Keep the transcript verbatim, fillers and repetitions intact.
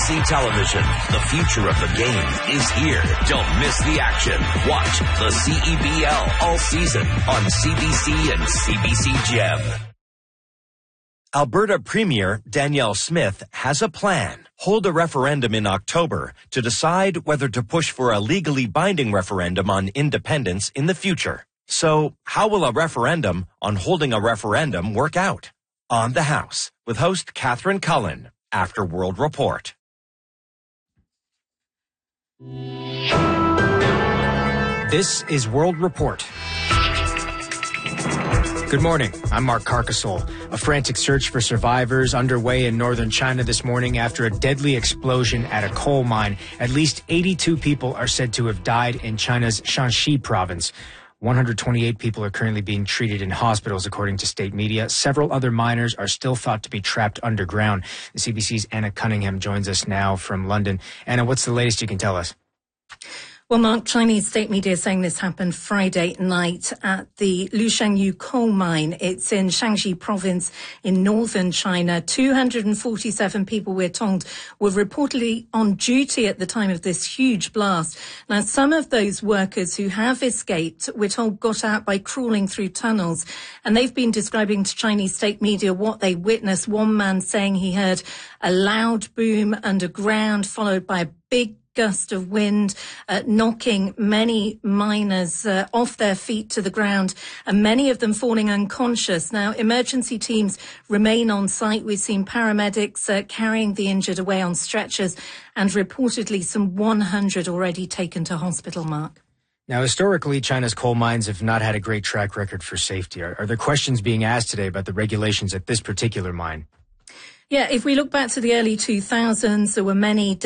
C Television. The future of the game is here. Don't miss the action. Watch the C E B L all season on C B C and C B C Gem. Alberta Premier Danielle Smith has a plan. Hold a referendum in October to decide whether to push for a legally binding referendum on independence in the future. So, how will a referendum on holding a referendum work out? On the House, with host Catherine Cullen, after World Report. This is World Report. Good morning. I'm Mark Carcasole. A frantic search for survivors underway in northern China this morning after a deadly explosion at a coal mine. At least eighty-two people are said to have died in China's Shanxi province. one hundred twenty-eight people are currently being treated in hospitals, according to state media. Several other miners are still thought to be trapped underground. The C B C's Anna Cunningham joins us now from London. Anna, what's the latest you can tell us? Well, Mark, Chinese state media is saying this happened Friday night at the Lushangyu coal mine. It's in Shanxi province in northern China. two hundred forty-seven people, we're told, were reportedly on duty at the time of this huge blast. Now, some of those workers who have escaped, we're told, got out by crawling through tunnels. And they've been describing to Chinese state media what they witnessed. One man saying he heard a loud boom underground, followed by a big gust of wind, uh, knocking many miners uh, off their feet to the ground, and many of them falling unconscious. Now, emergency teams remain on site. We've seen paramedics uh, carrying the injured away on stretchers, and reportedly some one hundred already taken to hospital, Mark. Now, historically, China's coal mines have not had a great track record for safety. Are, are there questions being asked today about the regulations at this particular mine? Yeah, if we look back to the early two thousands, there were many